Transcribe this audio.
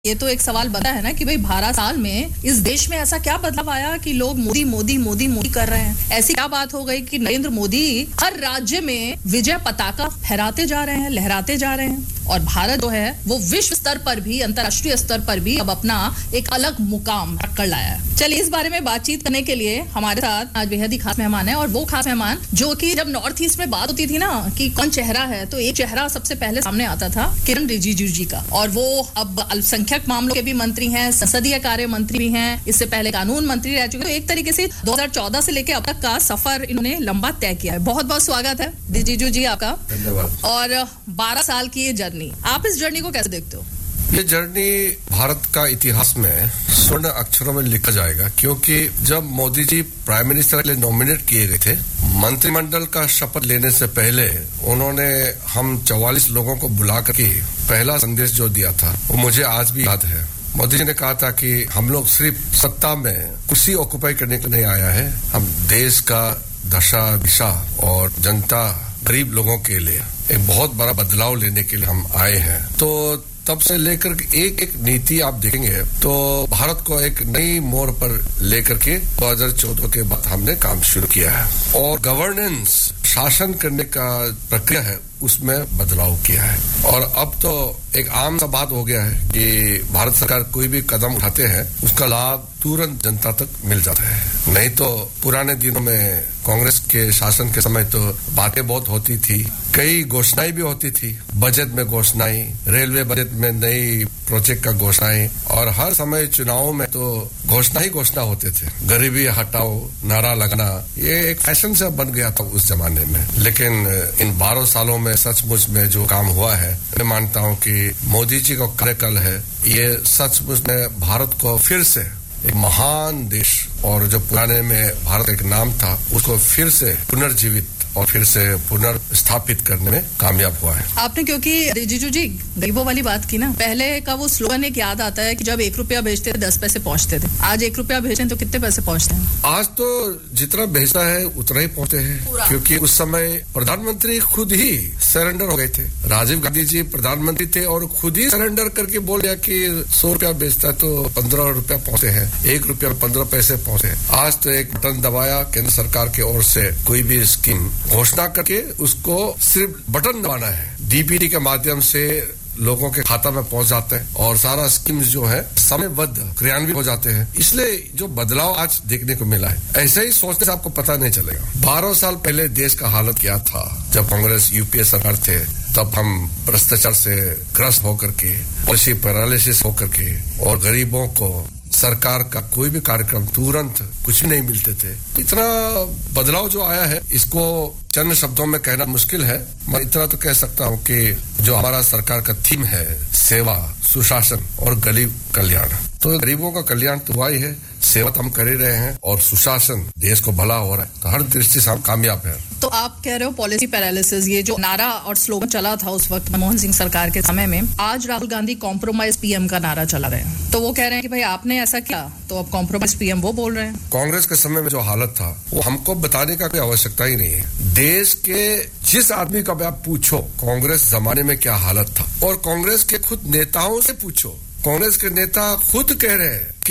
ये तो एक सवाल बनता है ना कि भाई 12 साल में इस देश में ऐसा क्या बदलाव आया कि लोग मोदी मोदी मोदी मोदी कर रहे हैं। ऐसी क्या बात हो गई कि नरेंद्र मोदी हर राज्य में विजय पताका फहराते जा रहे हैं, लहराते जा रहे हैं और भारत जो है वो विश्व स्तर पर भी, अंतर्राष्ट्रीय स्तर पर भी अब अपना एक अलग मुकाम रख कर लाया है। चलिए इस बारे में बातचीत करने के लिए हमारे साथ आज बेहद ही खास मेहमान है और वो खास मेहमान जो कि जब नॉर्थ ईस्ट में बात होती थी ना कि कौन चेहरा है तो एक चेहरा सबसे पहले सामने आता था किरण रिजिजू जी का, और वो अब अल्पसंख्यक मामलों के भी मंत्री हैं, संसदीय कार्य मंत्री भी हैं, इससे पहले कानून मंत्री रह चुके। तो एक तरीके से 2014 से लेकर अब तक का सफर इन्होंने लंबा तय किया है। बहुत बहुत स्वागत है रिजिजू जी आपका। धन्यवाद। और 12 साल की ये जर्नी, आप इस जर्नी को कैसे देखते हो? ये जर्नी भारत का इतिहास में स्वर्ण अक्षरों में लिखा जाएगा, क्योंकि जब मोदी जी प्राइम मिनिस्टर के लिए नॉमिनेट किए गए थे, मंत्रिमंडल का शपथ लेने से पहले उन्होंने हम 44 लोगों को बुला करके पहला संदेश जो दिया था वो मुझे आज भी याद है। मोदी जी ने कहा था कि हम लोग सिर्फ सत्ता में कुर्सी ऑक्युपाई करने के लिए नहीं आया है, हम देश का दशा दिशा और जनता गरीब लोगों के लिए एक बहुत बड़ा बदलाव लेने के लिए हम आए हैं। तो तब से लेकर एक एक नीति आप देखेंगे तो भारत को एक नई मोड़ पर लेकर के 2014 के बाद हमने काम शुरू किया है और गवर्नेंस, शासन करने का प्रक्रिया है उसमें बदलाव किया है। और अब तो एक आम सा बात हो गया है कि भारत सरकार कोई भी कदम उठाते हैं उसका लाभ तुरंत जनता तक मिल जाता है। नहीं तो पुराने दिनों में कांग्रेस के शासन के समय तो बातें बहुत होती थी, कई घोषणाएं भी होती थी, बजट में घोषणाएं, रेलवे बजट में नई प्रोजेक्ट का घोषणाएं, और हर समय चुनाव में तो घोषणा होते थे। गरीबी हटाओ नारा लगना ये एक फैशन से बन गया था उस जमाने में। लेकिन इन 12 सालों में सचमुच में जो काम हुआ है, मैं मानता हूं कि मोदी जी का कार्यकाल है, ये सचमुच में भारत को फिर से एक महान देश और जो पुराने में भारत एक नाम था उसको फिर से पुनर्जीवित और फिर से पुनर्स्थापित करने में कामयाब हुआ है। आपने क्योंकि रिजिजू जी गरीबों वाली बात की ना, पहले का वो स्लोगन एक याद आता है कि जब 1 रुपया भेजते थे 10 पैसे पहुंचते थे। आज 1 रुपया भेजते हैं तो कितने पैसे पहुंचते हैं? आज तो जितना भेजता है उतना ही पहुंचते हैं, क्योंकि उस समय प्रधानमंत्री खुद ही सरेंडर हो गए थे। राजीव गांधी जी प्रधानमंत्री थे और खुद ही सरेंडर करके बोल दिया कि 100 रुपया भेजता है तो 15 रुपया पहुंचते हैं, 1 रुपया 15 पैसे पहुंचे हैं। आज तो एक बटन दबाया केंद्र सरकार की ओर से, कोई भी स्कीम घोषणा करके उसको सिर्फ बटन दबाना है, डीबीटी के माध्यम से लोगों के खाता में पहुंच जाते हैं और सारा स्कीम्स जो है समयबद्ध क्रियान्वित हो जाते हैं। इसलिए जो बदलाव आज देखने को मिला है, ऐसे ही सोचने से आपको पता नहीं चलेगा 12 साल पहले देश का हालत क्या था। जब कांग्रेस यूपीए सरकार थे तब हम भ्रष्टाचार से ग्रस्त होकर के, पॉलिसी पैरालिसिस होकर के, और गरीबों को सरकार का कोई भी कार्यक्रम तुरंत कुछ नहीं मिलते थे। इतना बदलाव जो आया है इसको चंद शब्दों में कहना मुश्किल है। मैं इतना तो कह सकता हूँ कि जो हमारा सरकार का थीम है सेवा, सुशासन और गरीब कल्याण, तो गरीबों का कल्याण तो हुआ ही है, सेवा तो हम कर ही रहे हैं और सुशासन देश को भला हो रहा है, तो हर दृष्टि से हम कामयाब है। तो आप कह रहे हो पॉलिसी पैरालिसिस, ये जो नारा और स्लोगन चला था उस वक्त मनमोहन सिंह सरकार के समय में, आज राहुल गांधी कॉम्प्रोमाइज पीएम का नारा चला रहे हैं, तो वो कह रहे हैं कि भाई आपने ऐसा किया तो अब कॉम्प्रोमाइज पीएम वो बोल रहे हैं। कांग्रेस के समय में जो हालत था वो हमको बताने का कोई आवश्यकता ही नहीं है। देश के जिस आदमी का आप पूछो कांग्रेस जमाने में क्या हालत था, और कांग्रेस के खुद नेताओं से पूछो, कांग्रेस के नेता खुद कह रहे हैं